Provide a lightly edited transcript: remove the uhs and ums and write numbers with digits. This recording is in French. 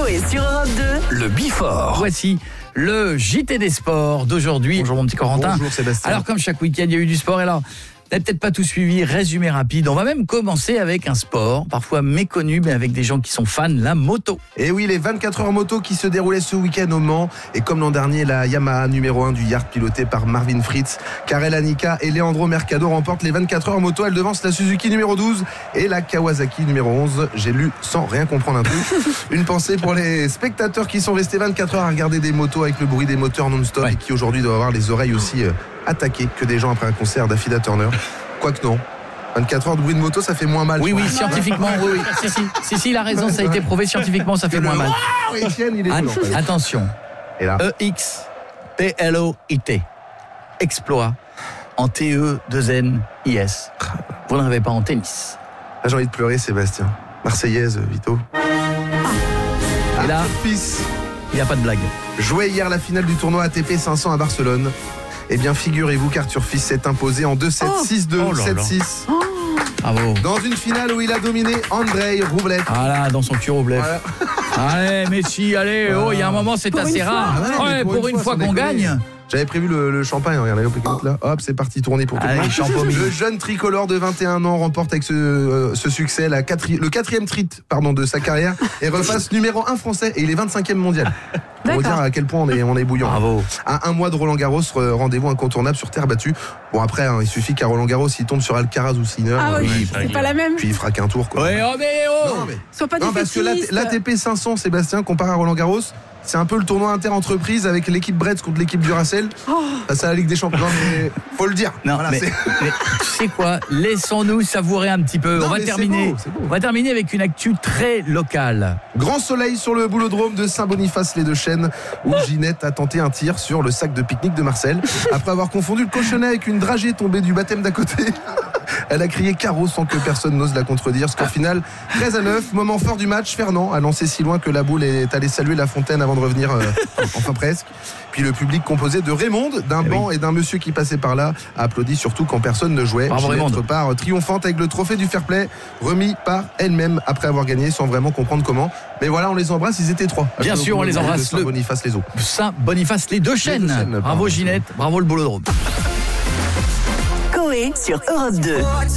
Coé sur Europe 2. Le Before. Voici le JT des sports d'aujourd'hui. Bonjour mon petit Corentin. Bonjour Sébastien. Alors comme chaque week-end, il y a eu du sport et là, vous n'avez peut-être pas tout suivi, résumé rapide. On va même commencer avec un sport, parfois méconnu, mais avec des gens qui sont fans, la moto. Et oui, les 24 heures moto qui se déroulaient ce week-end au Mans. Et comme l'an dernier, la Yamaha numéro 1 du Yard pilotée par Marvin Fritz, Karel Anika et Leandro Mercado remportent les 24 heures moto. Elle devance la Suzuki numéro 12 et la Kawasaki numéro 11. J'ai lu sans rien comprendre un peu. Une pensée pour les spectateurs qui sont restés 24 heures à regarder des motos avec le bruit des moteurs non-stop et qui aujourd'hui doivent avoir les oreilles aussi attaquées que des gens après un concert d'Affida Turner. Quoique non. 24 heures de bruit de moto, ça fait moins mal. Oui, scientifiquement, oui. Si, il a raison, ça a été prouvé scientifiquement, ça fait moins mal. Etienne, il est dedans. Attention. Et là, EXPLOIT. Exploit en TE2NIS. Vous n'en avez pas en tennis. j'ai envie de pleurer, Sébastien. Marseillaise, Vito. Et là, Fils il n'y a pas de blague. jouait hier la finale du tournoi ATP 500 à Barcelone. Eh bien, figurez-vous qu'Arthur Fils s'est imposé en 2-7, 6-2, 7-6. Bravo. Dans une finale où il a dominé Andrei Rublev. Ah là, dans son cul Rublev. Voilà. Allez, Messi, allez. Oh, il y a un moment, c'est assez rare. Ah non, mais Pour une fois qu'on gagne. J'avais prévu le champagne, regardez, hop, là. Hop, c'est parti, tourner pour tout le Allez, monde. champomis. Le jeune tricolore de 21 ans remporte avec ce succès le quatrième titre de sa carrière et repasse numéro 1 français et il est 25e mondial. Pour vous dire à quel point on est bouillant. Bravo. À un mois de Roland Garros, rendez-vous incontournable sur terre battue. Bon après, il suffit qu'à Roland Garros, il tombe sur Alcaraz ou Sinner. Ah oui, c'est pas la même. Puis il fera qu'un tour, quoi. Ouais, oh, mais oh. Non, mais... Sois pas Non, parce que défaitiste. l'ATP 500, Sébastien, comparé à Roland Garros, c'est un peu le tournoi inter-entreprise avec l'équipe Bretz contre l'équipe Duracell. Face à la Ligue des Champions. Non, mais faut le dire. Non, Voilà, mais tu sais quoi, laissons-nous savourer un petit peu. Non, On va mais terminer. c'est beau. On va terminer avec une actu très locale. Grand soleil sur le boulodrome de Saint-Boniface-les-Deux-Chênes où Ginette a tenté un tir sur le sac de pique-nique de Marcel. Après avoir confondu le cochonnet avec une dragée tombée du baptême d'à côté, elle a crié carreau sans que personne n'ose la contredire. Score final 13-9. Moment fort du match, Fernand a lancé si loin que la boule est allée saluer la fontaine avant de revenir, enfin presque. Puis le public composé de Raymond, d'un banc et d'un monsieur qui passait par là a applaudi surtout quand personne ne jouait. Bravo, Ginette Raymond. repart triomphante avec le trophée du fair play remis par elle-même après avoir gagné sans vraiment comprendre comment. Mais voilà, on les embrasse, ils étaient 3. Bien sûr, on les embrasse. Saint-Boniface les eaux. Saint-Boniface, les deux chaînes. Deux-Chênes, Bravo pardon. Ginette, bravo le boulodrome. Coé sur Europe 2.